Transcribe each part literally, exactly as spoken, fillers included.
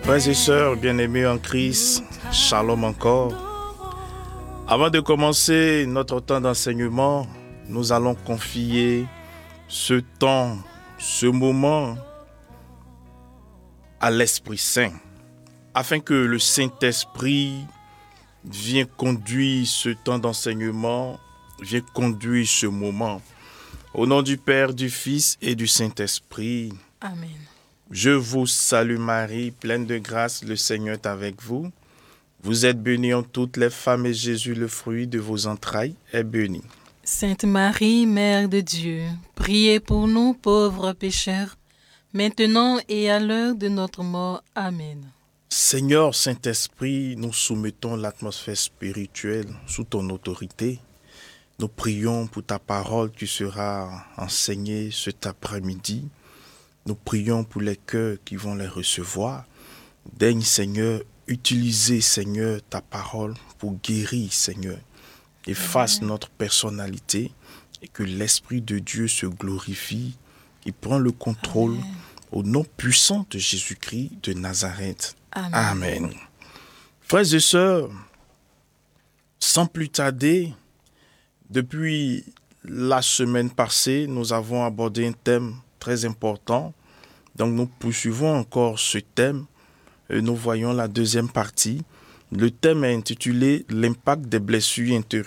Frères et sœurs bien-aimés en Christ, shalom encore. Avant de commencer notre temps d'enseignement, nous allons confier ce temps, ce moment à l'Esprit Saint, afin que le Saint-Esprit vienne conduire ce temps d'enseignement, vienne conduire ce moment. Au nom du Père, du Fils et du Saint-Esprit. Amen. Je vous salue Marie, pleine de grâce, le Seigneur est avec vous. Vous êtes bénie en toutes les femmes et Jésus, le fruit de vos entrailles, est béni. Sainte Marie, Mère de Dieu, priez pour nous pauvres pécheurs, maintenant et à l'heure de notre mort. Amen. Seigneur Saint-Esprit, nous soumettons l'atmosphère spirituelle sous ton autorité. Nous prions pour ta parole qui sera enseignée cet après-midi. Nous prions pour les cœurs qui vont les recevoir. Daigne, Seigneur, utiliser, Seigneur, ta parole pour guérir, Seigneur. Efface Amen. Notre personnalité et que l'Esprit de Dieu se glorifie. Il prend le contrôle Amen. Au nom puissant de Jésus-Christ de Nazareth. Amen. Amen. Frères et sœurs, sans plus tarder, depuis la semaine passée, nous avons abordé un thème très important. Donc nous poursuivons encore ce thème et nous voyons la deuxième partie. Le thème est intitulé « L'impact des blessures intérieures ».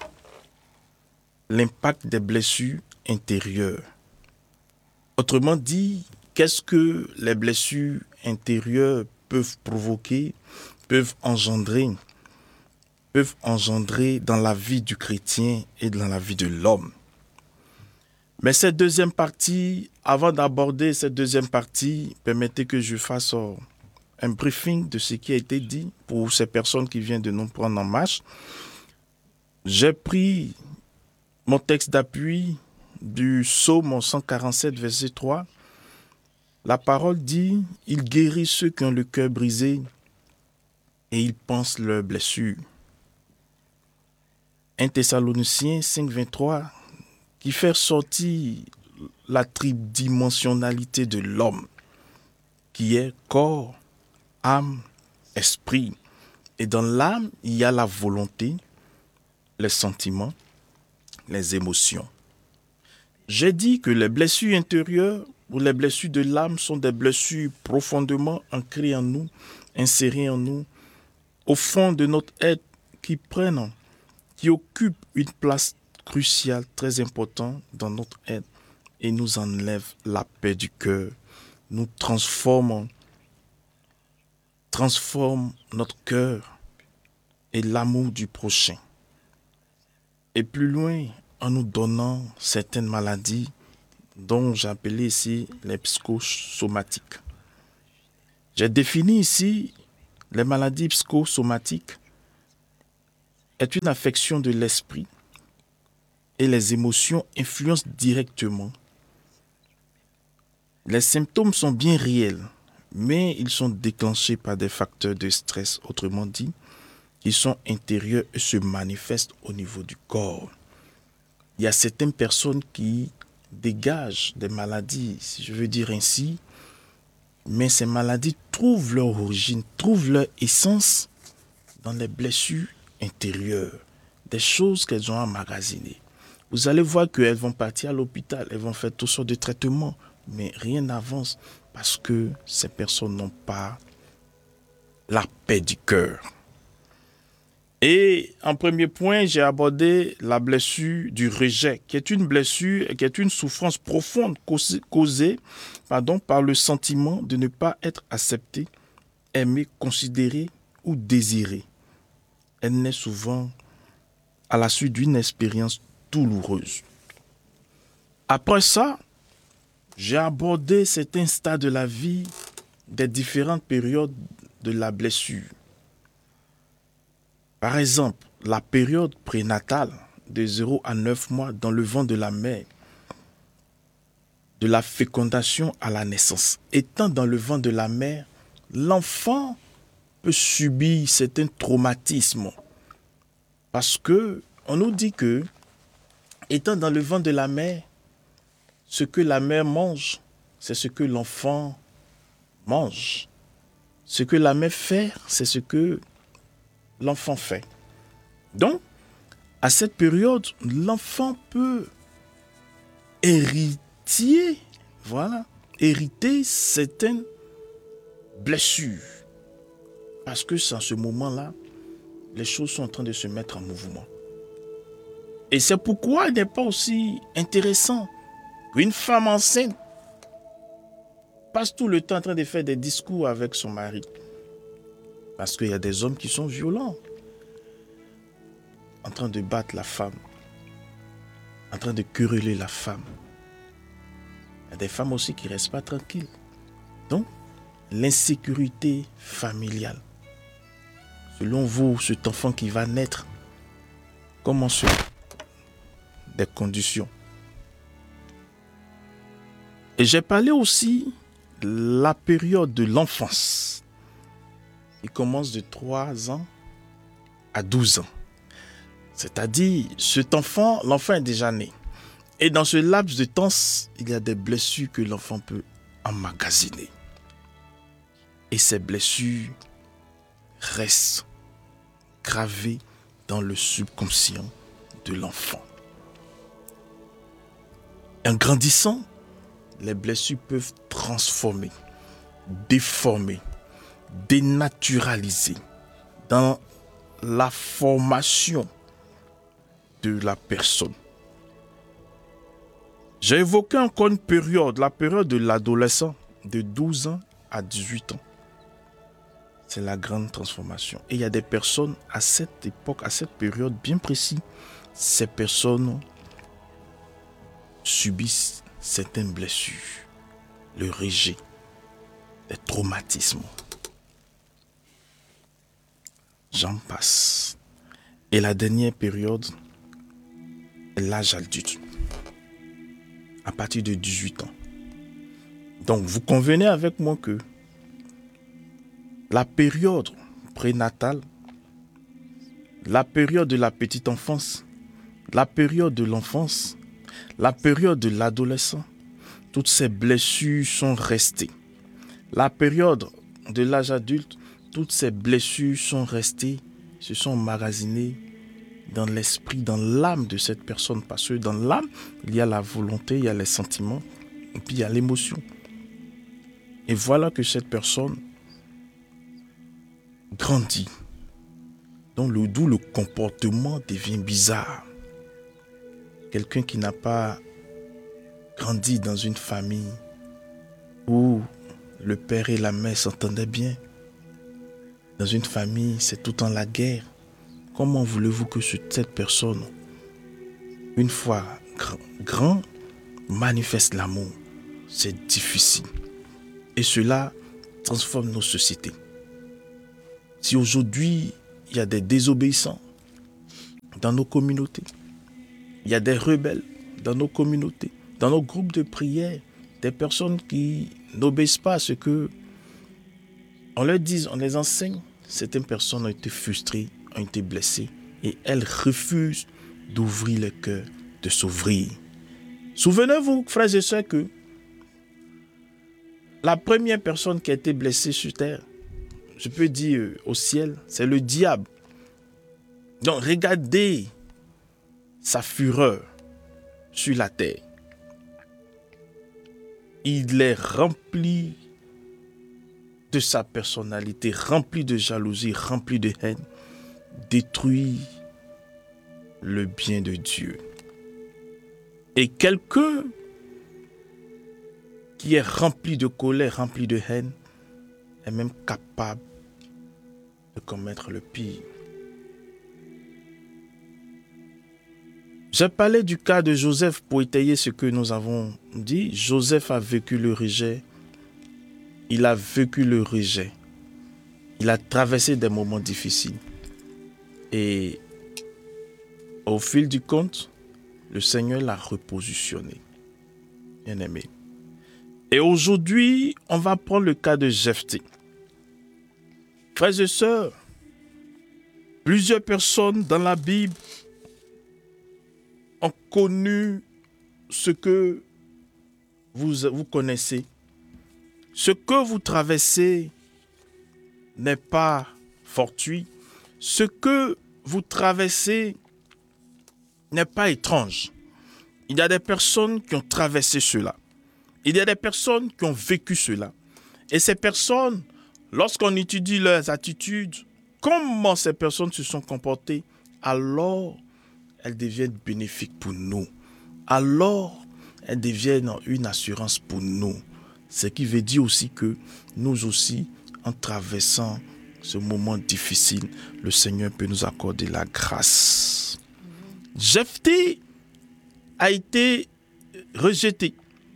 L'impact des blessures intérieures. Autrement dit, qu'est-ce que les blessures intérieures peuvent provoquer, peuvent engendrer, peuvent engendrer dans la vie du chrétien et dans la vie de l'homme. Mais cette deuxième partie, avant d'aborder cette deuxième partie, permettez que je fasse un briefing de ce qui a été dit pour ces personnes qui viennent de nous prendre en marche. J'ai pris mon texte d'appui du psaume cent quarante-sept, verset trois. La parole dit « Il guérit ceux qui ont le cœur brisé et il pense leurs blessures ». un Thessaloniciens cinq, vingt-trois, qui fait sortir la tridimensionnalité de l'homme, qui est corps, âme, esprit. Et dans l'âme, il y a la volonté, les sentiments, les émotions. J'ai dit que les blessures intérieures ou les blessures de l'âme sont des blessures profondément ancrées en nous, insérées en nous, au fond de notre être, qui prennent, qui occupent une place cruciale, très importante dans notre être et nous enlèvent la paix du cœur, nous transforment, transforment notre cœur et l'amour du prochain. Et plus loin, en nous donnant certaines maladies dont j'ai appelé ici les psychosomatiques. J'ai défini ici les maladies psychosomatiques est une affection de l'esprit et les émotions influencent directement. Les symptômes sont bien réels, mais ils sont déclenchés par des facteurs de stress, autrement dit, qui sont intérieurs et se manifestent au niveau du corps. Il y a certaines personnes qui dégagent des maladies, si je veux dire ainsi, mais ces maladies trouvent leur origine, trouvent leur essence dans les blessures intérieures, des choses qu'elles ont emmagasinées. Vous allez voir qu'elles vont partir à l'hôpital, elles vont faire toutes sortes de traitements, mais rien n'avance parce que ces personnes n'ont pas la paix du cœur. Et en premier point, j'ai abordé la blessure du rejet, qui est une blessure, qui est une souffrance profonde causée, causée pardon, par le sentiment de ne pas être accepté, aimé, considéré ou désiré. Elle naît souvent à la suite d'une expérience douloureuse. Après ça, j'ai abordé certains stades de la vie des différentes périodes de la blessure. Par exemple, la période prénatale de zéro à neuf mois dans le ventre de la mère, de la fécondation à la naissance. Étant dans le ventre de la mère, l'enfant peut subir certains traumatismes. Parce que on nous dit que, étant dans le ventre de la mère, ce que la mère mange, c'est ce que l'enfant mange. Ce que la mère fait, c'est ce que l'enfant fait. Donc, à cette période, l'enfant peut hériter, voilà, hériter certaines blessures. Parce que c'est à ce moment-là, les choses sont en train de se mettre en mouvement. Et c'est pourquoi il n'est pas aussi intéressant qu'une femme enceinte passe tout le temps en train de faire des discours avec son mari. Parce qu'il y a des hommes qui sont violents, en train de battre la femme, en train de quereller la femme. Il y a des femmes aussi qui ne restent pas tranquilles. Donc, l'insécurité familiale. Selon vous, cet enfant qui va naître, comment se des conditions. Et j'ai parlé aussi de la période de l'enfance. Il commence de trois ans à douze ans. C'est-à-dire, cet enfant, l'enfant est déjà né. Et dans ce laps de temps, il y a des blessures que l'enfant peut emmagasiner. Et ces blessures restent gravées dans le subconscient de l'enfant. En grandissant, les blessures peuvent transformer, déformer, dénaturaliser dans la formation de la personne. J'ai évoqué encore une période, la période de l'adolescent, de douze ans à dix-huit ans. C'est la grande transformation. Et il y a des personnes à cette époque, à cette période bien précise, ces personnes subissent certaines blessures, le rejet, les traumatismes. J'en passe. Et la dernière période est l'âge adulte, à partir de dix-huit ans. Donc, vous convenez avec moi que la période prénatale, la période de la petite enfance, la période de l'enfance, la période de l'adolescent, toutes ces blessures sont restées. La période de l'âge adulte, toutes ces blessures sont restées, se sont emmagasinées dans l'esprit, dans l'âme de cette personne. Parce que dans l'âme, il y a la volonté, il y a les sentiments, et puis il y a l'émotion. Et voilà que cette personne grandit. Donc, le, d'où le comportement devient bizarre. Quelqu'un qui n'a pas grandi dans une famille où le père et la mère s'entendaient bien. Dans une famille, c'est tout le temps la guerre. Comment voulez-vous que cette personne, une fois grand, grand manifeste l'amour? C'est difficile. Et cela transforme nos sociétés. Si aujourd'hui, il y a des désobéissants dans nos communautés, il y a des rebelles dans nos communautés, dans nos groupes de prière, des personnes qui n'obéissent pas à ce que on leur dit, on les enseigne. Certaines personnes ont été frustrées, ont été blessées et elles refusent d'ouvrir le cœur, de s'ouvrir. Souvenez-vous, frères et sœurs, que la première personne qui a été blessée sur terre, je peux dire euh, au ciel, c'est le diable. Donc regardez sa fureur sur la terre. Il est rempli de sa personnalité, rempli de jalousie, rempli de haine, détruit le bien de Dieu. Et quelqu'un qui est rempli de colère, rempli de haine, est même capable de commettre le pire. J'ai parlé du cas de Joseph pour étayer ce que nous avons dit. Joseph a vécu le rejet. Il a vécu le rejet. Il a traversé des moments difficiles. Et au fil du compte, le Seigneur l'a repositionné. Bien aimé. Et aujourd'hui, on va prendre le cas de Jephthé. Frères et sœurs, plusieurs personnes dans la Bible ont connu ce que vous, vous connaissez. Ce que vous traversez n'est pas fortuit. Ce que vous traversez n'est pas étrange. Il y a des personnes qui ont traversé cela. Il y a des personnes qui ont vécu cela. Et ces personnes, lorsqu'on étudie leurs attitudes, comment ces personnes se sont comportées, alors elles deviennent bénéfiques pour nous. Alors elles deviennent une assurance pour nous. Ce qui veut dire aussi que nous aussi, en traversant ce moment difficile, le Seigneur peut nous accorder la grâce. Jephthé a été rejeté.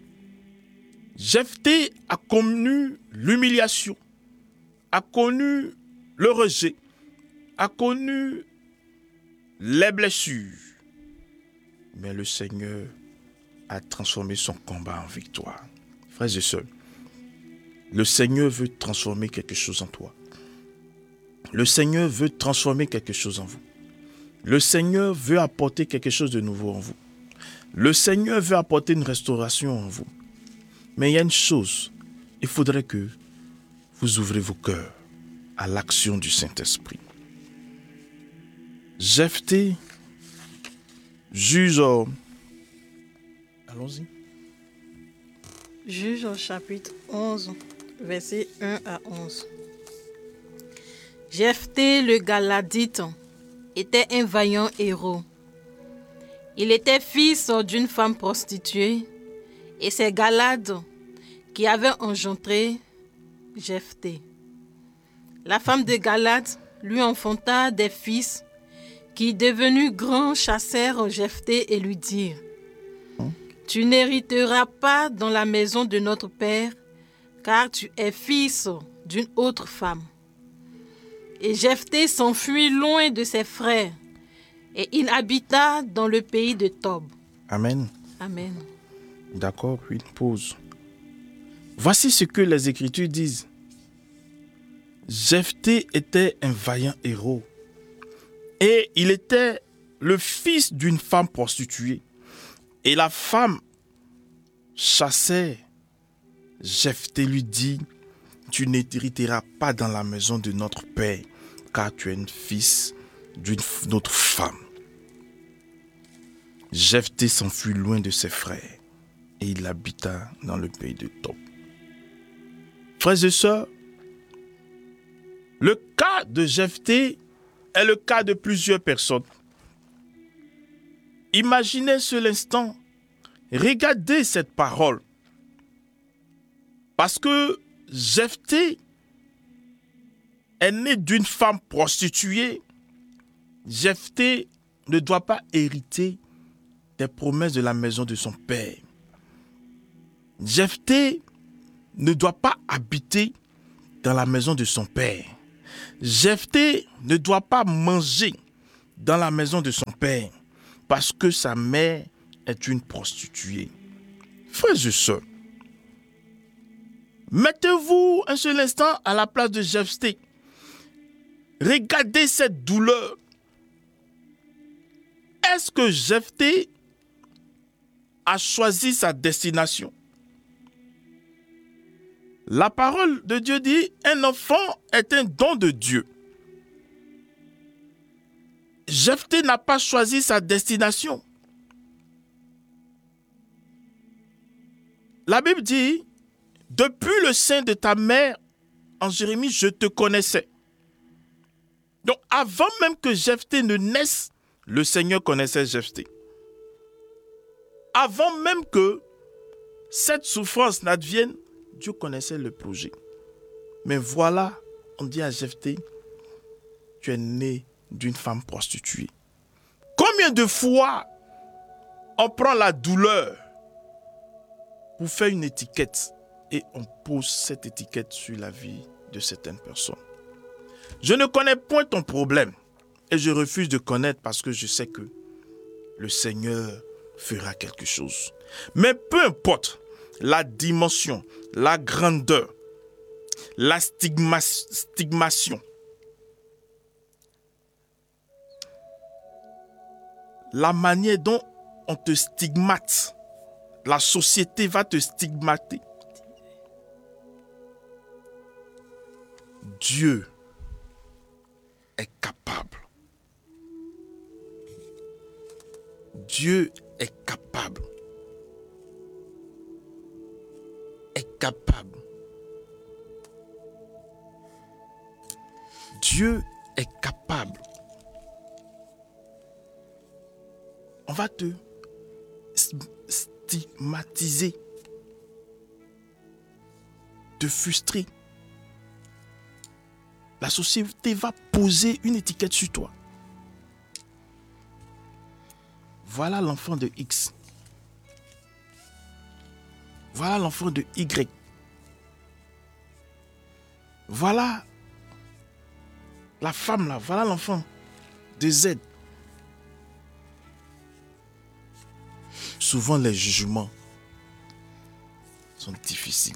Jephthé a connu l'humiliation, a connu le rejet, a connu les blessures. Mais le Seigneur a transformé son combat en victoire. Frères et sœurs, le Seigneur veut transformer quelque chose en toi. Le Seigneur veut transformer quelque chose en vous. Le Seigneur veut apporter quelque chose de nouveau en vous. Le Seigneur veut apporter une restauration en vous. Mais il y a une chose, il faudrait que vous ouvrez vos cœurs à l'action du Saint-Esprit. Jephthé juge... Euh, allons-y. Juge au chapitre onze, versets un à onze. Jephthé le Galadite était un vaillant héros. Il était fils d'une femme prostituée et c'est Galad qui avait engendré Jephthé. La femme de Galad lui enfanta des fils qui, devenus grands, chassèrent Jephthé et lui dirent: Tu n'hériteras pas dans la maison de notre père, car tu es fils d'une autre femme. Et Jephthé s'enfuit loin de ses frères, et il habita dans le pays de Tob. Amen. Amen. D'accord, puis une pause. Voici ce que les Écritures disent. Jephthé était un vaillant héros. Et il était le fils d'une femme prostituée. Et la femme chassait. Jephthé lui dit: Tu n'hériteras pas dans la maison de notre père, car tu es un fils d'une autre femme. Jephthé s'enfuit loin de ses frères et il habita dans le pays de Tob. Frères et sœurs, le cas de Jephthé est le cas de plusieurs personnes. Imaginez ce instant, regardez cette parole. Parce que Jephthé est né d'une femme prostituée. Jephthé ne doit pas hériter des promesses de la maison de son père. Jephthé ne doit pas habiter dans la maison de son père. Jephthé ne doit pas manger dans la maison de son père parce que sa mère est une prostituée. Frères et sœurs, mettez-vous un seul instant à la place de Jephthé. Regardez cette douleur. Est-ce que Jephthé a choisi sa destination? La parole de Dieu dit: un enfant est un don de Dieu. Jephthé n'a pas choisi sa destination. La Bible dit: depuis le sein de ta mère, en Jérémie, je te connaissais. Donc avant même que Jephthé ne naisse, le Seigneur connaissait Jephthé. Avant même que cette souffrance n'advienne, Dieu connaissait le projet. Mais voilà, on dit à Jephthé: tu es né d'une femme prostituée. Combien de fois on prend la douleur pour faire une étiquette et on pose cette étiquette sur la vie de certaines personnes? Je ne connais point ton problème et je refuse de connaître parce que je sais que le Seigneur fera quelque chose. Mais peu importe la dimension, la grandeur, la stigma, stigmation, la manière dont on te stigmate, la société va te stigmater. Dieu est capable. Dieu est capable. Est capable. Dieu est capable. On va te stigmatiser, te frustrer. La société va poser une étiquette sur toi. Voilà l'enfant de X. Voilà l'enfant de Y. Voilà la femme là. Voilà l'enfant de Z. Souvent les jugements sont difficiles.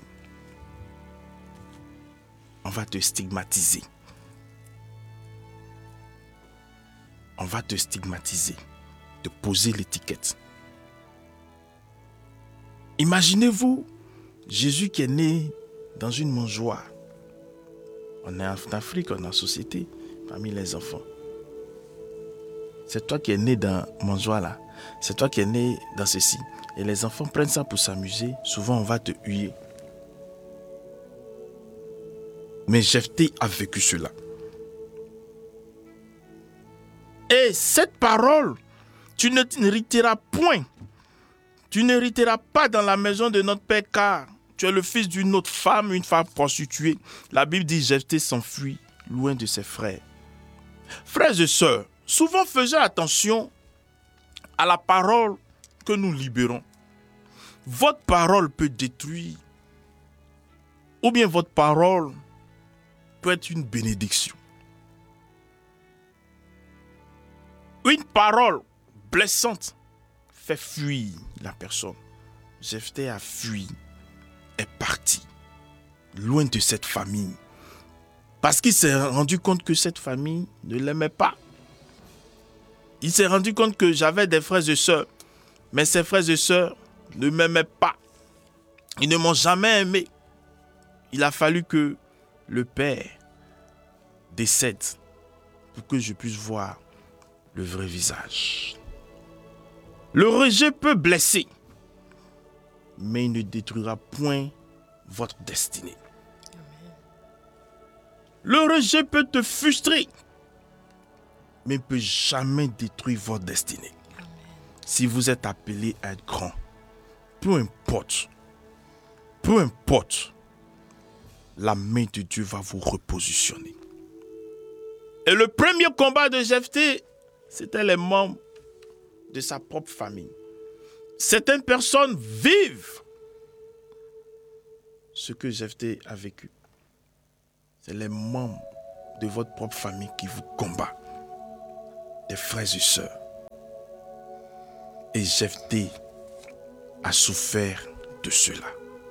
On va te stigmatiser. On va te stigmatiser, te poser l'étiquette. Imaginez-vous Jésus qui est né dans une mangeoire. On est en Afrique, on est en société, parmi les enfants. C'est toi qui es né dans mangeoire là. C'est toi qui es né dans ceci. Et les enfants prennent ça pour s'amuser. Souvent, on va te huer. Mais Jephthé a vécu cela. Et cette parole, tu ne t'hériteras point. Tu n'hériteras pas dans la maison de notre père, car tu es le fils d'une autre femme, une femme prostituée. La Bible dit Jephthé s'enfuit loin de ses frères. Frères et sœurs, souvent faisons attention à la parole que nous libérons. Votre parole peut détruire, ou bien votre parole peut être une bénédiction. Une parole blessante fait fuir la personne. Jephthé a fui, est parti, loin de cette famille. Parce qu'il s'est rendu compte que cette famille ne l'aimait pas. Il s'est rendu compte que j'avais des frères et sœurs, mais ces frères et sœurs ne m'aimaient pas. Ils ne m'ont jamais aimé. Il a fallu que le père décède pour que je puisse voir le vrai visage. Le rejet peut blesser, mais il ne détruira point votre destinée. Le rejet peut te frustrer, mais ne peut jamais détruire votre destinée. Amen. Si vous êtes appelé à être grand, peu importe, peu importe, la main de Dieu va vous repositionner. Et le premier combat de Jephthé, c'était les membres de sa propre famille. Certaines personnes vivent ce que Jephthé a vécu. C'est les membres de votre propre famille qui vous combattent. Des frères et sœurs. Et Jephthé a souffert de cela.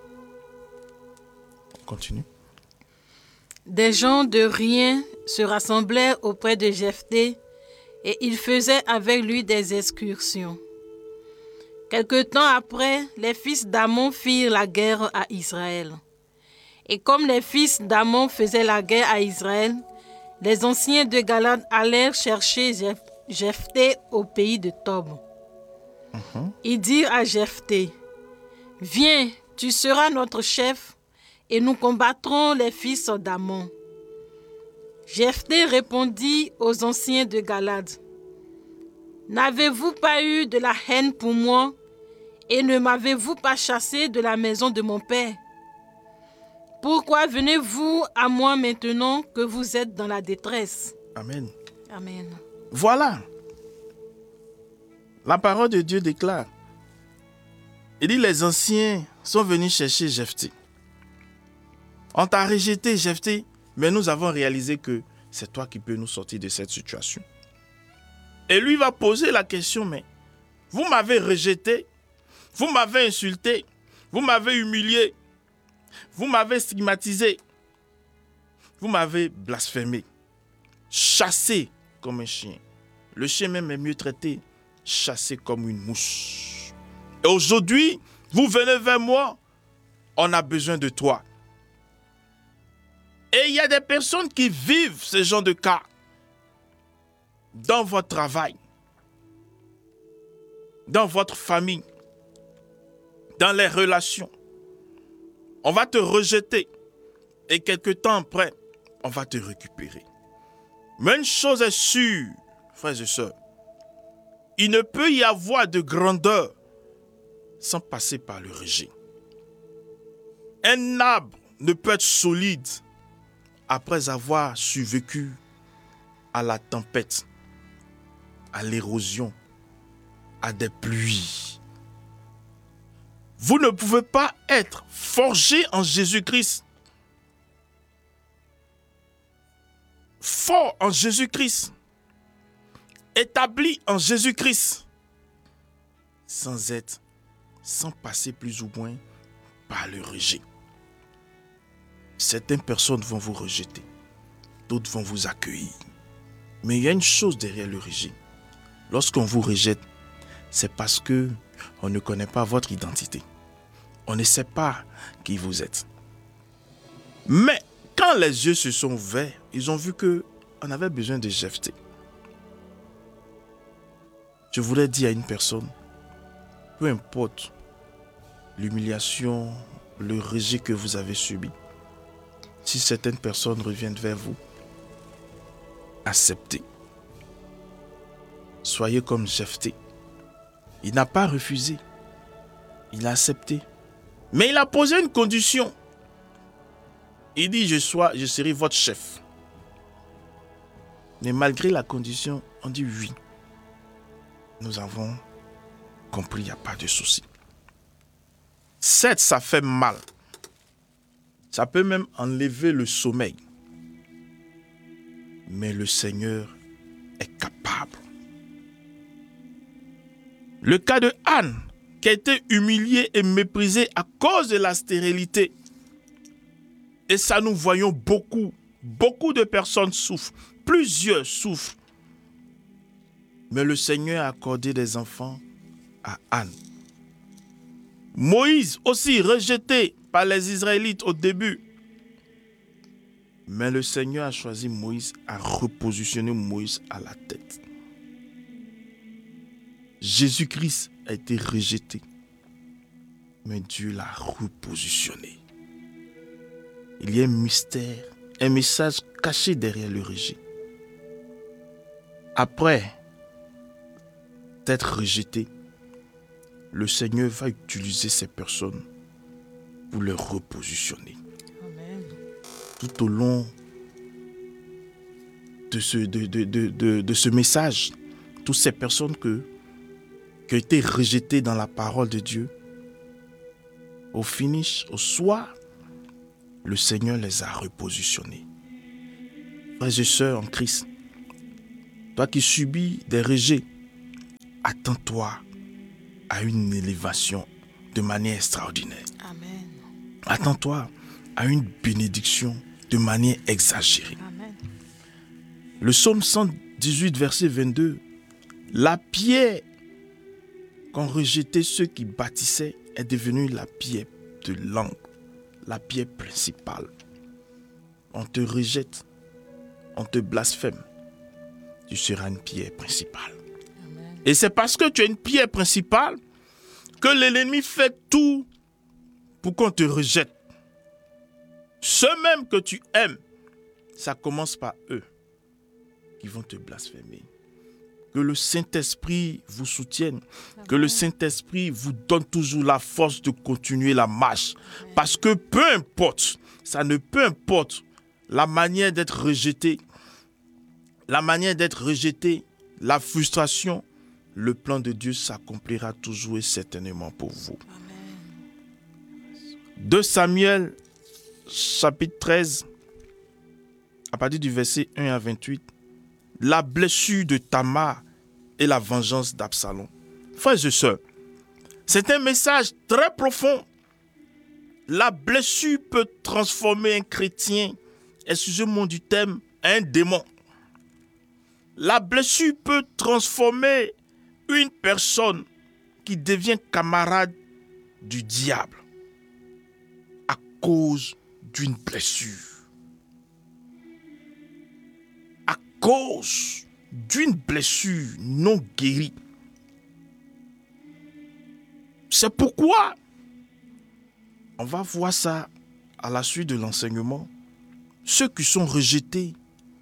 On continue. Des gens de rien se rassemblèrent auprès de Jephthé et ils faisaient avec lui des excursions. Quelque temps après, les fils d'Ammon firent la guerre à Israël. Et comme les fils d'Ammon faisaient la guerre à Israël, les anciens de Galad allèrent chercher Jephthé au pays de Tob. Uh-huh. Ils dirent à Jephthé, « Viens, tu seras notre chef, et nous combattrons les fils d'Ammon. » Jephthé répondit aux anciens de Galad, « N'avez-vous pas eu de la haine pour moi, et ne m'avez-vous pas chassé de la maison de mon père? Pourquoi venez-vous à moi maintenant que vous êtes dans la détresse? » Amen. Amen. Voilà. La parole de Dieu déclare. Il dit, les anciens sont venus chercher Jephthé. On t'a rejeté, Jephthé, mais nous avons réalisé que c'est toi qui peux nous sortir de cette situation. Et lui va poser la question, mais vous m'avez rejeté, vous m'avez insulté, vous m'avez humilié, vous m'avez stigmatisé, vous m'avez blasphémé, chassé comme un chien. Le chien même est mieux traité, chassé comme une mouche. Et aujourd'hui, vous venez vers moi, on a besoin de toi. Et il y a des personnes qui vivent ce genre de cas dans votre travail, dans votre famille, dans les relations. On va te rejeter et quelque temps après, on va te récupérer. Mais une chose est sûre, frères et sœurs, il ne peut y avoir de grandeur sans passer par le rejet. Un arbre ne peut être solide après avoir survécu à la tempête, à l'érosion, à des pluies. Vous ne pouvez pas être forgé en Jésus-Christ, fort en Jésus-Christ, établi en Jésus-Christ, sans être, sans passer plus ou moins par le rejet. Certaines personnes vont vous rejeter, d'autres vont vous accueillir. Mais il y a une chose derrière le rejet. Lorsqu'on vous rejette, c'est parce que on ne connaît pas votre identité. On ne sait pas qui vous êtes. Mais quand les yeux se sont ouverts, ils ont vu qu'on avait besoin de Jephthé. Je voulais dire à une personne, peu importe l'humiliation, le rejet que vous avez subi, si certaines personnes reviennent vers vous, acceptez. Soyez comme Jephthé. Il n'a pas refusé. Il a accepté. Mais il a posé une condition. Il dit, je, sois, je serai votre chef. Mais malgré la condition, on dit oui. Nous avons compris, il n'y a pas de souci. Certes, ça fait mal. Ça peut même enlever le sommeil. Mais le Seigneur est capable. Le cas de Anne, qui a été humiliée et méprisée à cause de la stérilité. Et ça, nous voyons beaucoup, beaucoup de personnes souffrent. Plusieurs souffrent. Mais le Seigneur a accordé des enfants à Anne. Moïse, aussi rejeté par les Israélites au début. Mais le Seigneur a choisi Moïse, a repositionné Moïse à la tête. Jésus-Christ a été rejeté, mais Dieu l'a repositionné. Il y a un mystère, un message caché derrière le rejet. Après d'être rejeté, le Seigneur va utiliser ces personnes pour les repositionner. Amen. Tout au long de ce, de, de, de, de, de ce message, toutes ces personnes que, qui ont été rejetées dans la parole de Dieu, au finish, au soir, le Seigneur les a repositionnés. Frères et sœurs en Christ, toi qui subis des rejets, attends-toi à une élévation de manière extraordinaire. Amen. Attends-toi à une bénédiction de manière exagérée. Amen. Le psaume cent dix-huit, verset vingt-deux, la pierre qu'ont rejeté ceux qui bâtissaient est devenue la pierre de l'angle, la pierre principale. On te rejette, on te blasphème, tu seras une pierre principale. Amen. Et c'est parce que tu es une pierre principale que l'ennemi fait tout pour qu'on te rejette. Ceux même que tu aimes, ça commence par eux qui vont te blasphémer. Que le Saint-Esprit vous soutienne. Amen. Que le Saint-Esprit vous donne toujours la force de continuer la marche. Amen. Parce que peu importe, ça ne peu importe la manière d'être rejeté, la manière d'être rejeté, la frustration, le plan de Dieu s'accomplira toujours et certainement pour vous. Amen. deux Samuel, chapitre treize, à partir du verset un à vingt-huit, la blessure de Tamar et la vengeance d'Absalom. Frères et sœurs, c'est un message très profond. La blessure peut transformer un chrétien, excusez-moi du terme, en un démon. La blessure peut transformer une personne qui devient camarade du diable à cause d'une blessure. cause d'une blessure non guérie. C'est pourquoi on va voir ça à la suite de l'enseignement. Ceux qui sont rejetés,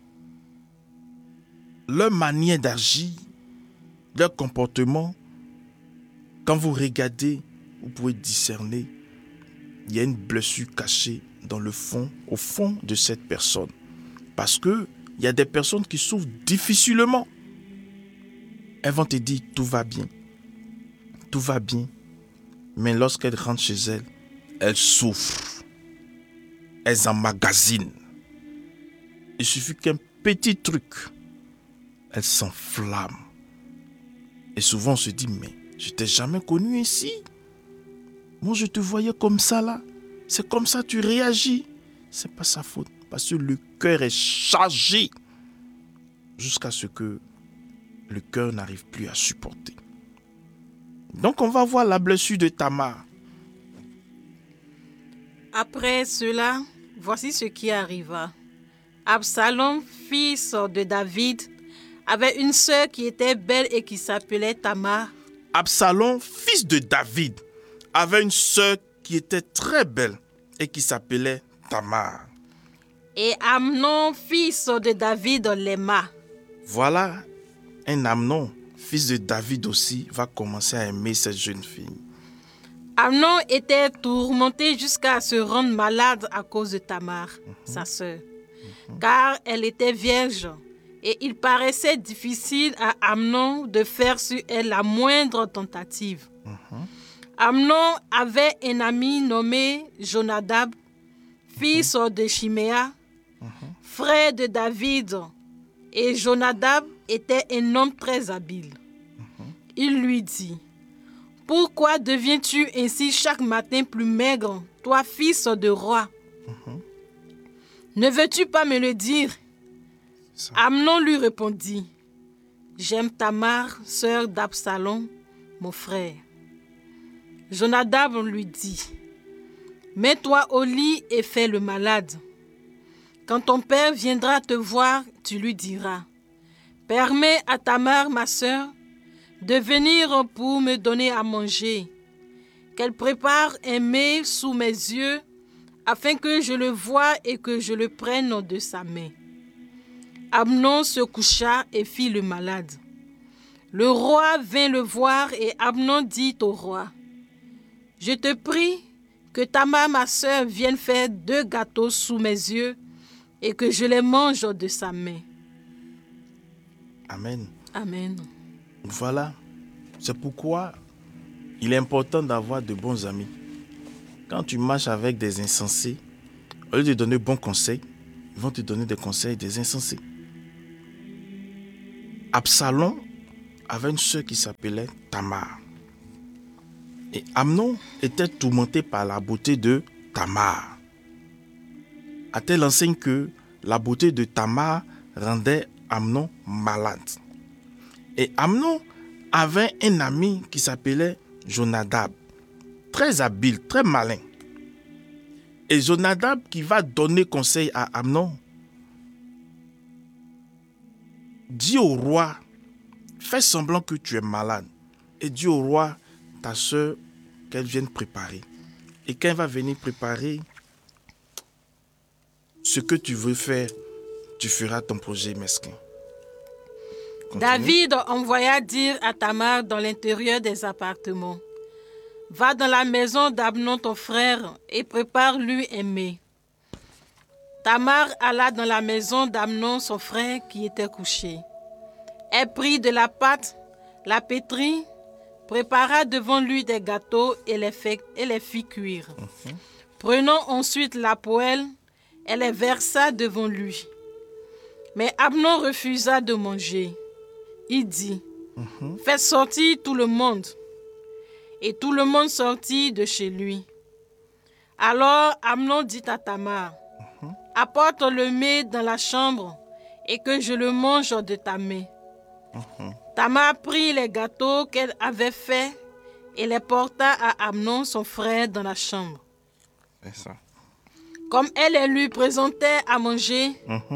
leur manière d'agir, leur comportement, quand vous regardez, vous pouvez discerner, il y a une blessure cachée dans le fond, au fond de cette personne. Parce que il y a des personnes qui souffrent difficilement. Elles vont te dire tout va bien, tout va bien, mais lorsqu'elles rentrent chez elles, elles souffrent, elles emmagasinent. Il suffit qu'un petit truc, elles s'enflamment. Et souvent on se dit, mais je t'ai jamais connu ici. Moi je te voyais comme ça là. C'est comme ça tu réagis. C'est pas sa faute. Parce que le cœur est chargé. Jusqu'à ce que le cœur n'arrive plus à supporter. Donc on va voir la blessure de Tamar. Après cela, voici ce qui arriva. Absalom, fils de David, avait une sœur qui était belle et qui s'appelait Tamar. Absalom, fils de David, avait une sœur qui était très belle et qui s'appelait Tamar. Et Amnon, fils de David, l'aima. Voilà, un Amnon, fils de David aussi, va commencer à aimer cette jeune fille. Amnon était tourmenté jusqu'à se rendre malade à cause de Tamar, mm-hmm. sa sœur, mm-hmm. car elle était vierge. Et il paraissait difficile à Amnon de faire sur elle la moindre tentative. Mm-hmm. Amnon avait un ami nommé Jonadab, fils mm-hmm. de Chiméa, mm-hmm. frère de David. Et Jonadab était un homme très habile. Mm-hmm. Il lui dit, « Pourquoi deviens-tu ainsi chaque matin plus maigre, toi fils de roi? Mm-hmm. Ne veux-tu pas me le dire ?» Amnon lui répondit, « J'aime Tamar, sœur d'Absalom, mon frère. » Jonadab lui dit, « Mets-toi au lit et fais le malade. Quand ton père viendra te voir, tu lui diras, « Permets à Tamar, ma sœur, de venir pour me donner à manger, qu'elle prépare un mets sous mes yeux, afin que je le voie et que je le prenne de sa main. » Amnon se coucha et fit le malade. Le roi vint le voir et Amnon dit au roi, « Je te prie que Tamar, ma sœur, vienne faire deux gâteaux sous mes yeux et que je les mange de sa main. » Amen. Amen. Voilà, c'est pourquoi il est important d'avoir de bons amis. Quand tu marches avec des insensés, au lieu de donner bons conseils, ils vont te donner des conseils des insensés. Absalom avait une sœur qui s'appelait Tamar. Et Amnon était tourmenté par la beauté de Tamar. À telle enseigne que la beauté de Tamar rendait Amnon malade. Et Amnon avait un ami qui s'appelait Jonadab, très habile, très malin. Et Jonadab qui va donner conseil à Amnon, dis au roi, fais semblant que tu es malade et dis au roi, ta soeur, qu'elle vienne préparer. Et quand elle va venir préparer, ce que tu veux faire, tu feras ton projet mesquin. Continue. David envoya dire à Tamar dans l'intérieur des appartements, « Va dans la maison d'Amnon ton frère et prépare-lui un mets. » Tamar alla dans la maison d'Amnon son frère qui était couché. Elle prit de la pâte, la pétrit, prépara devant lui des gâteaux et les, fait, et les fit cuire. Mm-hmm. Prenant ensuite la poêle, elle les versa devant lui. Mais Amnon refusa de manger. Il dit, mm-hmm. « Faites sortir tout le monde. » Et tout le monde sortit de chez lui. Alors Amnon dit à Tamar, mm-hmm. « Apporte le mets dans la chambre et que je le mange de ta main. » Mm-hmm. Tamar prit les gâteaux qu'elle avait faits et les porta à Amnon, son frère, dans la chambre. C'est ça. Comme elle les lui présentait à manger, mm-hmm.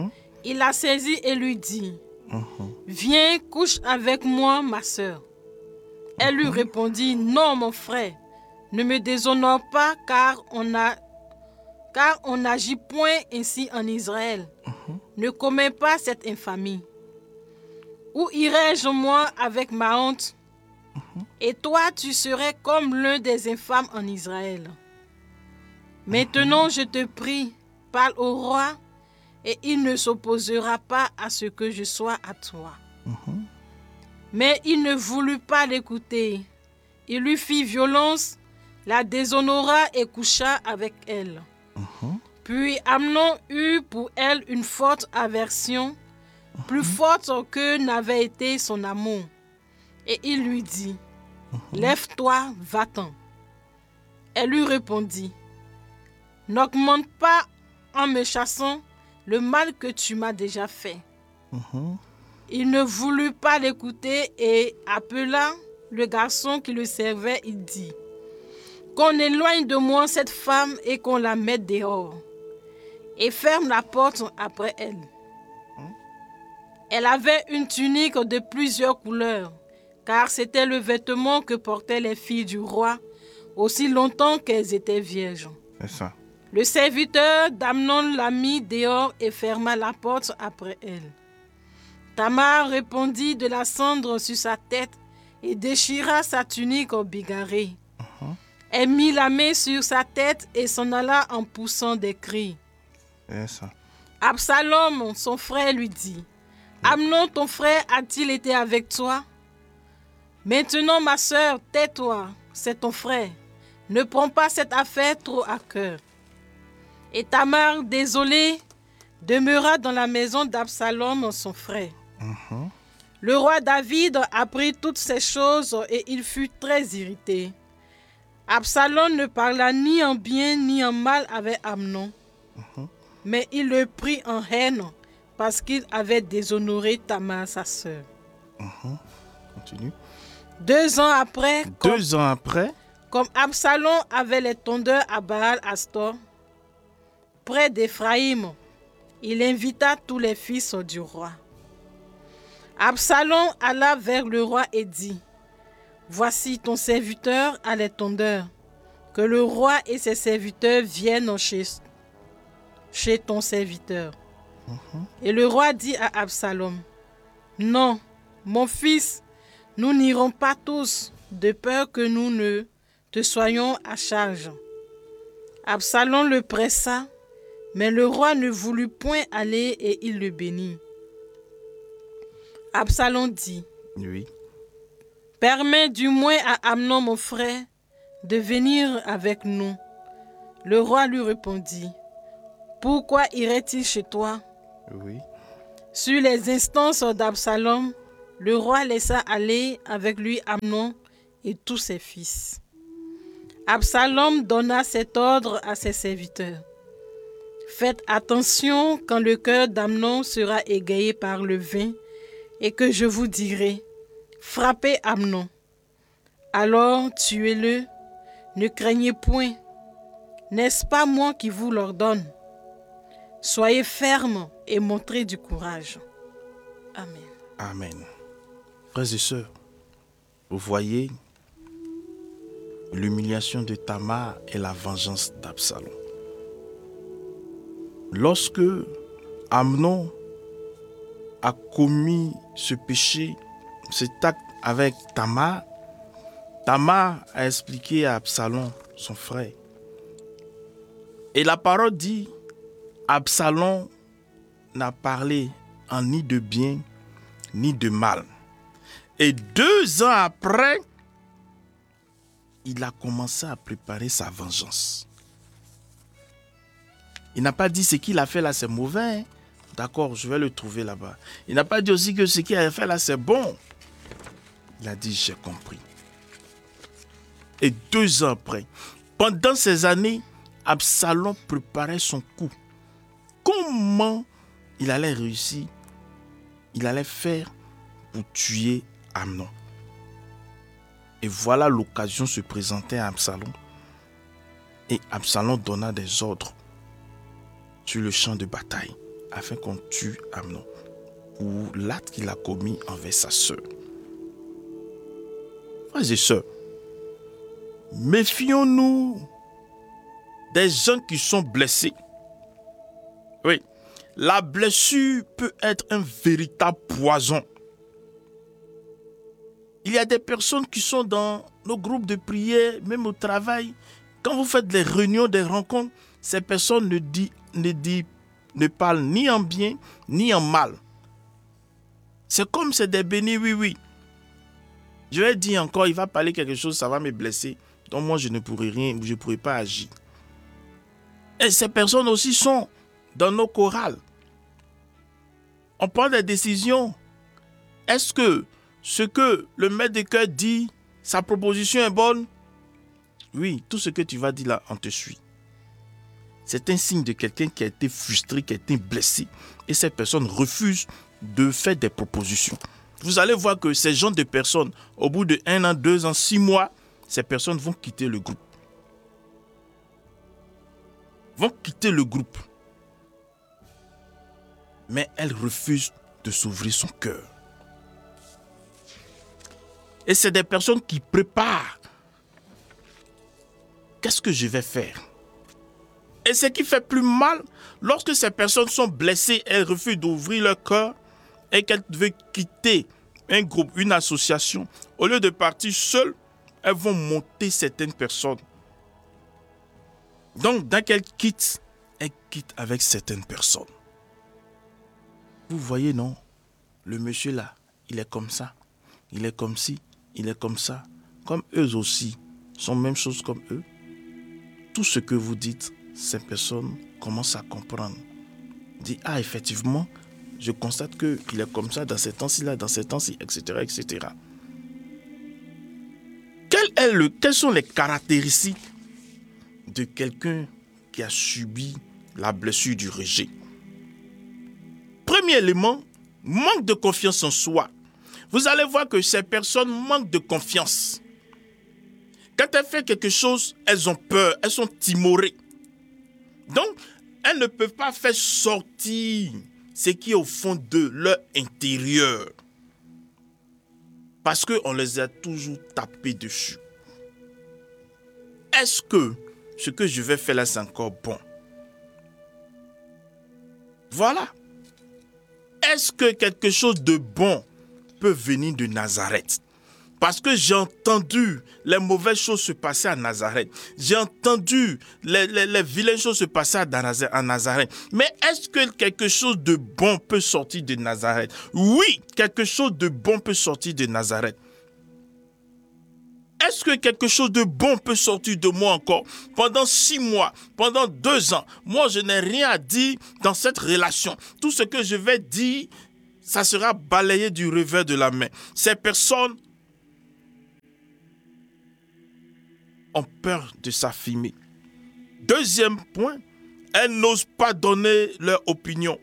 Il la saisit et lui dit, Mhm. « Viens, couche avec moi, ma sœur. » Elle lui répondit, « Non, mon frère, ne me déshonore pas, car on a, car on n'agit point ainsi en Israël. Ne commets pas cette infamie. Où irai-je, moi, avec ma honte? Et toi, tu serais comme l'un des infâmes en Israël. Maintenant, je te prie, parle au roi, et il ne s'opposera pas à ce que je sois à toi. Mhm. Mais il ne voulut pas l'écouter. Il lui fit violence, la déshonora et coucha avec elle. Mhm. Puis Amnon eut pour elle une forte aversion, plus forte que n'avait été son amour. Et il lui dit, « Lève-toi, va-t'en. » Elle lui répondit, « N'augmente pas en me chassant le mal que tu m'as déjà fait. » Mhm. Il ne voulut pas l'écouter et appela le garçon qui le servait, il dit, « Qu'on éloigne de moi cette femme et qu'on la mette dehors. » Et ferme la porte après elle. Elle avait une tunique de plusieurs couleurs, car c'était le vêtement que portaient les filles du roi, aussi longtemps qu'elles étaient vierges. C'est ça. Le serviteur d'Amnon la mit dehors et ferma la porte après elle. Tamar répandit de la cendre sur sa tête et déchira sa tunique bigarrée. Mhm. Elle mit la main sur sa tête et s'en alla en poussant des cris. C'est ça. Absalom, son frère, lui dit, « Amnon, ton frère, a-t-il été avec toi? Maintenant, ma sœur, tais-toi, c'est ton frère. Ne prends pas cette affaire trop à cœur. » Et Tamar, désolée, demeura dans la maison d'Absalom, son frère. Mhm. Le roi David apprit toutes ces choses et il fut très irrité. Absalom ne parla ni en bien ni en mal avec Amnon, Mhm. mais il le prit en haine parce qu'il avait déshonoré Tamar, sa sœur. Mhm. Continue. Deux ans après, comme, Deux ans après, comme Absalom avait les tondeurs à Baal Astor, près d'Éphraïm, il invita tous les fils du roi. Absalom alla vers le roi et dit, « Voici ton serviteur à les tondeurs, que le roi et ses serviteurs viennent chez, chez ton serviteur. » Et le roi dit à Absalom, « Non, mon fils, nous n'irons pas tous, de peur que nous ne te soyons à charge. » Absalom le pressa, mais le roi ne voulut point aller et il le bénit. Absalom dit, oui. « Permets du moins à Amnon, mon frère, de venir avec nous. » Le roi lui répondit, « Pourquoi irait-il chez toi? » Oui. Sur les instances d'Absalom, le roi laissa aller avec lui Amnon et tous ses fils. Absalom donna cet ordre à ses serviteurs. « Faites attention quand le cœur d'Amnon sera égayé par le vin et que je vous dirai, frappez Amnon. Alors tuez-le, ne craignez point. N'est-ce pas moi qui vous l'ordonne? Soyez fermes et montrez du courage. » Amen. Amen. Frères et sœurs, vous voyez l'humiliation de Tamar et la vengeance d'Absalom. Lorsque Amnon a commis ce péché, cet acte avec Tamar, Tamar a expliqué à Absalom, son frère. Et la parole dit, Absalom n'a parlé en ni de bien ni de mal. Et deux ans après, il a commencé à préparer sa vengeance. Il n'a pas dit ce qu'il a fait là, c'est mauvais. Hein? D'accord, je vais le trouver là-bas. Il n'a pas dit aussi que ce qu'il a fait là, c'est bon. Il a dit, j'ai compris. Et deux ans après, pendant ces années, Absalom préparait son coup. Comment il allait réussir? Il allait faire pour tuer Amnon. Et voilà l'occasion se présentait à Absalom. Et Absalom donna des ordres sur le champ de bataille afin qu'on tue Amnon pour l'acte qu'il a commis envers sa sœur. Frères et sœurs, méfions-nous des gens qui sont blessés. Oui, la blessure peut être un véritable poison. Il y a des personnes qui sont dans nos groupes de prière, même au travail. Quand vous faites des réunions, des rencontres, ces personnes ne, dit, ne, dit, ne parlent ni en bien, ni en mal. C'est comme c'est des bénis, oui, oui. Je vais dire encore, il va parler quelque chose, ça va me blesser. Donc moi, je ne pourrai rien, je ne pourrai pas agir. Et ces personnes aussi sont dans nos chorales. On prend des décisions. Est-ce que ce que le maître de chœur dit, sa proposition est bonne? Oui, tout ce que tu vas dire là, on te suit. C'est un signe de quelqu'un qui a été frustré, qui a été blessé. Et cette personne refuse de faire des propositions. Vous allez voir que ces gens de personnes, au bout de un an, deux ans, six mois, ces personnes vont quitter le groupe. Vont quitter le groupe. Mais elles refusent de s'ouvrir son cœur. Et c'est des personnes qui préparent. Qu'est-ce que je vais faire? Et ce qui fait plus mal, lorsque ces personnes sont blessées, elles refusent d'ouvrir leur cœur et qu'elles veulent quitter un groupe, une association. Au lieu de partir seules, elles vont monter certaines personnes. Donc, dès qu'elles quittent, elles quittent avec certaines personnes. Vous voyez, non? Le monsieur là, il est comme ça. Il est comme ci, il est comme ça. Comme eux aussi, sont même chose comme eux. Tout ce que vous dites, ces personnes commencent à comprendre. Dit, ah, effectivement, je constate qu'il est comme ça dans ces temps-ci, là, dans ces temps-ci, et cetera, et cetera. Quel est le, quelles sont les caractéristiques de quelqu'un qui a subi la blessure du rejet? Premier élément, manque de confiance en soi. Vous allez voir que ces personnes manquent de confiance. Quand elles font quelque chose, elles ont peur, elles sont timorées. Donc, elles ne peuvent pas faire sortir ce qui est au fond de leur intérieur. Parce qu'on les a toujours tapés dessus. Est-ce que ce que je vais faire là, c'est encore bon? Voilà. Est-ce que quelque chose de bon peut venir de Nazareth? Parce que j'ai entendu les mauvaises choses se passer à Nazareth. J'ai entendu les, les, les vilaines choses se passer à Nazareth. Mais est-ce que quelque chose de bon peut sortir de Nazareth? Oui, quelque chose de bon peut sortir de Nazareth. Est-ce que quelque chose de bon peut sortir de moi encore? Pendant six mois, pendant deux ans, moi je n'ai rien à dire dans cette relation. Tout ce que je vais dire, ça sera balayé du revers de la main. Ces personnes ont peur de s'affirmer. Deuxième point, elles n'osent pas donner leur opinion.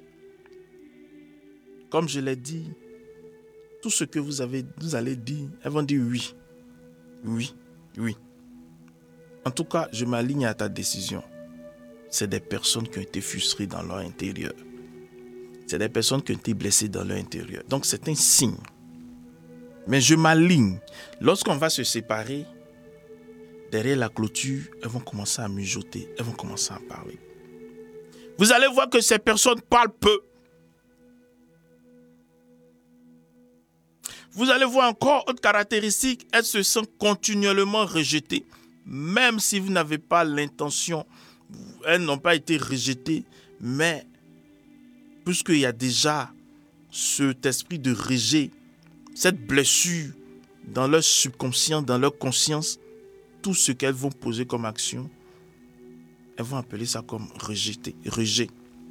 Comme je l'ai dit, tout ce que vous, avez, vous allez dire, elles vont dire oui. Oui, oui. En tout cas, je m'aligne à ta décision. C'est des personnes qui ont été frustrées dans leur intérieur. C'est des personnes qui ont été blessées dans leur intérieur. Donc, c'est un signe. Mais je m'aligne. Lorsqu'on va se séparer, derrière la clôture, elles vont commencer à mijoter. Elles vont commencer à parler. Vous allez voir que ces personnes parlent peu. Vous allez voir encore autre caractéristique, elles se sentent continuellement rejetées. Même si vous n'avez pas l'intention, elles n'ont pas été rejetées, mais puisqu'il y a déjà cet esprit de rejet, cette blessure dans leur subconscient, dans leur conscience, tout ce qu'elles vont poser comme action, elles vont appeler ça comme rejeter, rejet.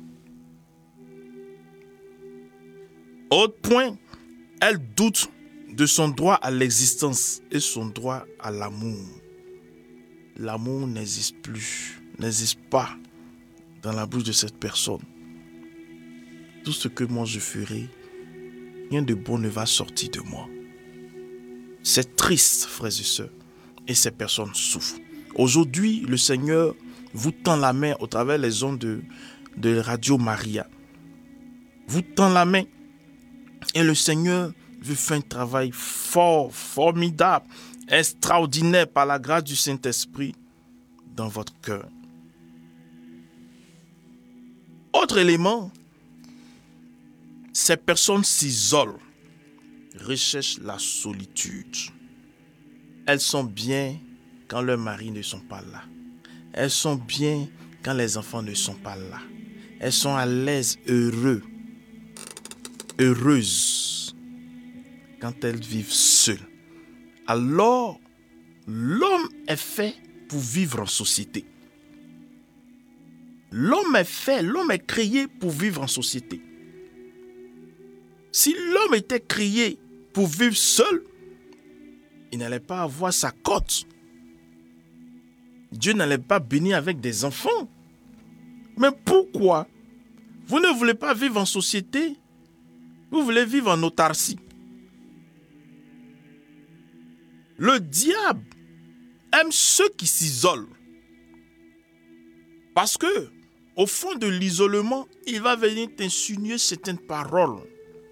Autre point, elle doute de son droit à l'existence et son droit à l'amour. L'amour n'existe plus, n'existe pas dans la bouche de cette personne. Tout ce que moi je ferai, rien de bon ne va sortir de moi. C'est triste, frères et sœurs, et ces personnes souffrent. Aujourd'hui, le Seigneur vous tend la main au travers des ondes de, de Radio Maria. vous tend la main. Et le Seigneur veut faire un travail fort, formidable, extraordinaire par la grâce du Saint-Esprit dans votre cœur. Autre élément, ces personnes s'isolent, recherchent la solitude. Elles sont bien quand leurs maris ne sont pas là. Elles sont bien quand les enfants ne sont pas là. Elles sont à l'aise, heureux, heureuses quand elles vivent seules. Alors, l'homme est fait pour vivre en société. L'homme est fait, l'homme est créé pour vivre en société. Si l'homme était créé pour vivre seul, il n'allait pas avoir sa cote. Dieu n'allait pas bénir avec des enfants. Mais pourquoi vous ne voulez pas vivre en société? Vous voulez vivre en autarcie. Le diable aime ceux qui s'isolent. Parce que, au fond de l'isolement, il va venir t'insinuer certaines paroles.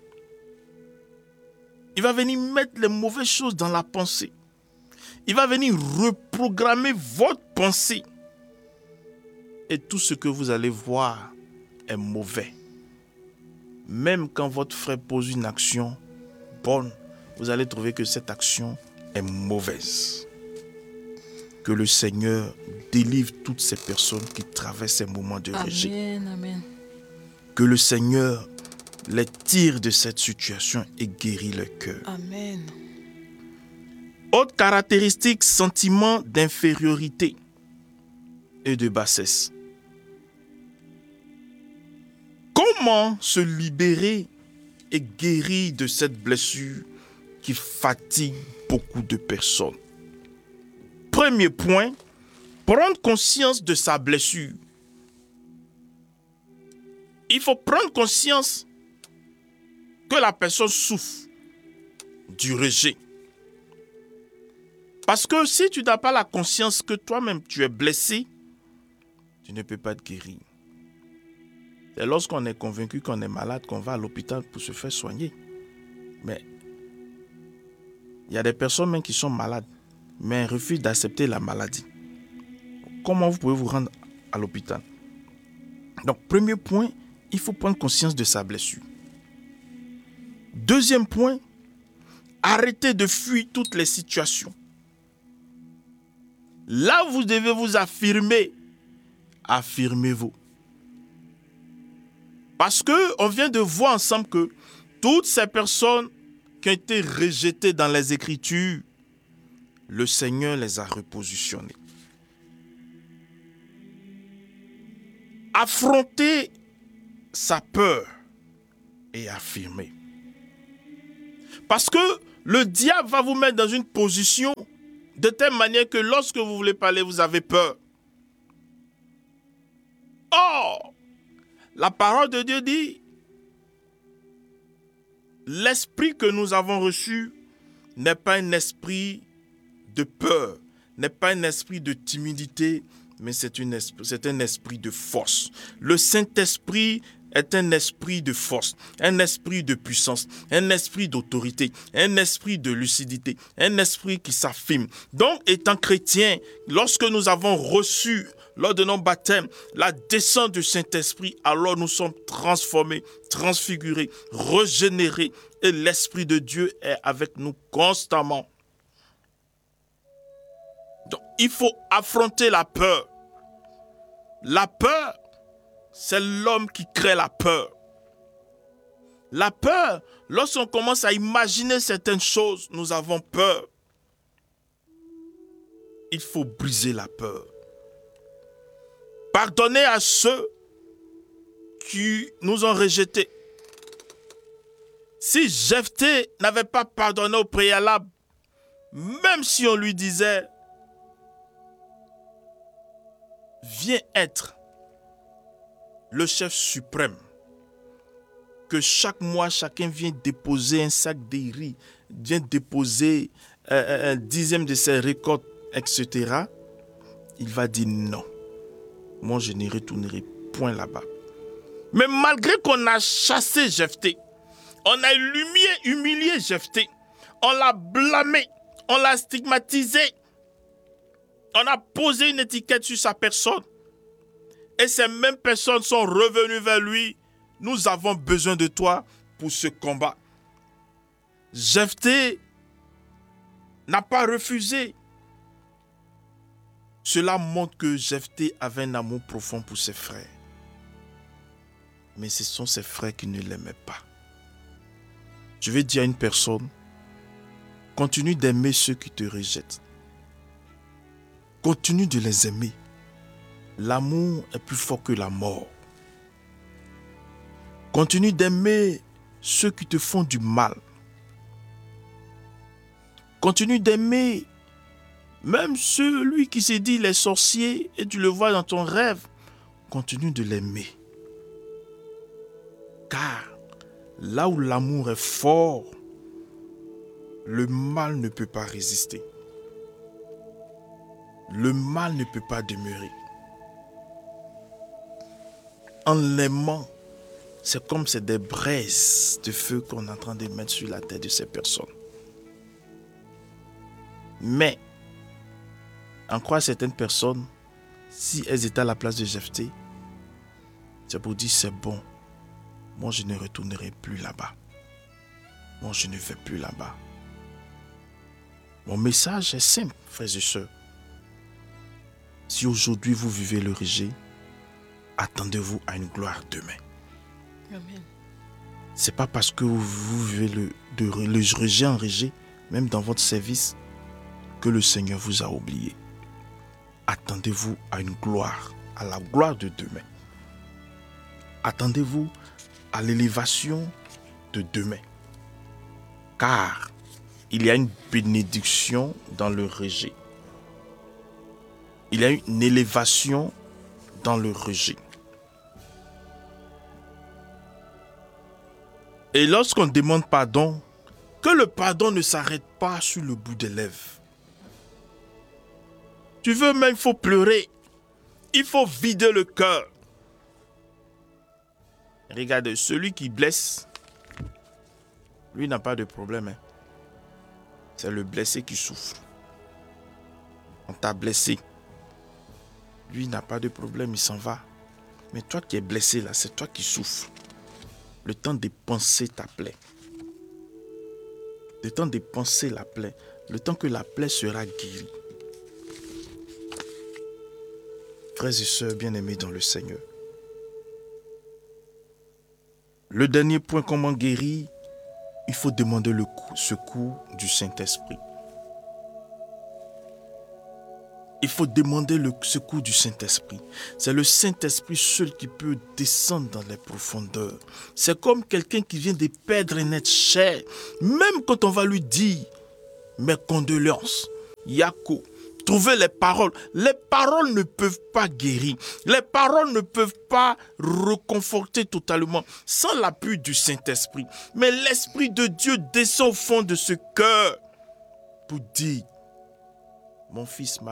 Il va venir mettre les mauvaises choses dans la pensée. Il va venir reprogrammer votre pensée. Et tout ce que vous allez voir est mauvais. Même quand votre frère pose une action bonne, vous allez trouver que cette action est mauvaise. Que le Seigneur délivre toutes ces personnes qui traversent ces moments de rejet. Amen, amen. Que le Seigneur les tire de cette situation et guérit leur cœur. Amen. Autre caractéristique, sentiment d'infériorité et de bassesse. Comment se libérer et guérir de cette blessure qui fatigue beaucoup de personnes? Premier point, prendre conscience de sa blessure. Il faut prendre conscience que la personne souffre du rejet. Parce que si tu n'as pas la conscience que toi-même tu es blessé, tu ne peux pas te guérir. C'est lorsqu'on est convaincu qu'on est malade qu'on va à l'hôpital pour se faire soigner. Mais il y a des personnes même qui sont malades, mais elles refusent d'accepter la maladie. Comment vous pouvez vous rendre à l'hôpital? Donc, premier point, il faut prendre conscience de sa blessure. Deuxième point, arrêtez de fuir toutes les situations. Là, vous devez vous affirmer. Affirmez-vous. Parce qu'on vient de voir ensemble que toutes ces personnes qui ont été rejetées dans les Écritures, le Seigneur les a repositionnées. Affronter sa peur et affirmer. Parce que le diable va vous mettre dans une position de telle manière que lorsque vous voulez parler, vous avez peur. Or, la parole de Dieu dit, l'esprit que nous avons reçu n'est pas un esprit de peur, n'est pas un esprit de timidité, mais c'est, une esprit, c'est un esprit de force. Le Saint-Esprit est un esprit de force, un esprit de puissance, un esprit d'autorité, un esprit de lucidité, un esprit qui s'affirme. Donc, étant chrétien, lorsque nous avons reçu, lors de nos baptêmes, la descente du Saint-Esprit, alors nous sommes transformés, transfigurés, régénérés, et l'Esprit de Dieu est avec nous constamment. Donc, il faut affronter la peur. La peur, c'est l'homme qui crée la peur. La peur, lorsqu'on commence à imaginer certaines choses, nous avons peur. Il faut briser la peur. Pardonnez à ceux qui nous ont rejetés. Si Jephthé n'avait pas pardonné au préalable, même si on lui disait « Viens être le chef suprême », que chaque mois, chacun vient déposer un sac de riz, vient déposer euh, un dixième de ses récoltes, et cetera, il va dire non. Moi, je ne retournerai point là-bas. Mais malgré qu'on a chassé Jephthé, on a humilié, humilié Jephthé, on l'a blâmé, on l'a stigmatisé, on a posé une étiquette sur sa personne. Et ces mêmes personnes sont revenues vers lui. Nous avons besoin de toi pour ce combat. Jephthé n'a pas refusé. Cela montre que Jephthé avait un amour profond pour ses frères. Mais ce sont ses frères qui ne l'aimaient pas. Je vais dire à une personne, continue d'aimer ceux qui te rejettent. Continue de les aimer. L'amour est plus fort que la mort. Continue d'aimer ceux qui te font du mal. Continue d'aimer même celui qui se dit les sorciers et tu le vois dans ton rêve. Continue de l'aimer. Car là où l'amour est fort, le mal ne peut pas résister. Le mal ne peut pas demeurer. En l'aimant, c'est comme c'est des braises de feu qu'on est en train de mettre sur la tête de ces personnes. Mais, en croire certaines personnes, si elles étaient à la place de Jephthé, c'est pour dire c'est bon, moi je ne retournerai plus là-bas. Moi je ne vais plus là-bas. Mon message est simple, frères et sœurs. Si aujourd'hui vous vivez le rejet, attendez-vous à une gloire demain. Amen. C'est pas parce que vous, vous vivez le, de, le rejet en rejet, même dans votre service, que le Seigneur vous a oublié. Attendez-vous à une gloire, à la gloire de demain. Attendez-vous à l'élévation de demain. Car il y a une bénédiction dans le rejet. Il y a une élévation dans le rejet. Et lorsqu'on demande pardon, que le pardon ne s'arrête pas sur le bout des lèvres. Tu veux même, il faut pleurer. Il faut vider le cœur. Regarde, celui qui blesse, lui n'a pas de problème. Hein. C'est le blessé qui souffre. On t'a blessé. Lui n'a pas de problème, il s'en va. Mais toi qui es blessé là, c'est toi qui souffres. Le temps de penser ta plaie. Le temps de penser la plaie. Le temps que la plaie sera guérie. Frères et sœurs bien-aimés dans le Seigneur. Le dernier point, comment guérir, il faut demander le secours du Saint-Esprit. Il faut demander le secours du Saint-Esprit. C'est le Saint-Esprit seul qui peut descendre dans les profondeurs. C'est comme quelqu'un qui vient de perdre un être cher. Même quand on va lui dire mes condoléances, Yako, trouvez les paroles. Les paroles ne peuvent pas guérir. Les paroles ne peuvent pas reconforter totalement sans l'appui du Saint-Esprit. Mais l'Esprit de Dieu descend au fond de ce cœur pour dire, mon fils, ma